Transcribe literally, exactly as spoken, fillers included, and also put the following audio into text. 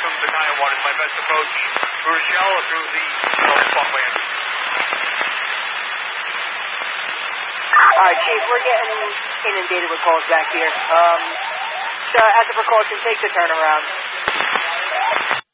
from the Kaya one is my best approach through Rochelle or through the Falkland. All right, Chief, we're getting inundated with calls back here. Um, so as a precaution, take the turnaround.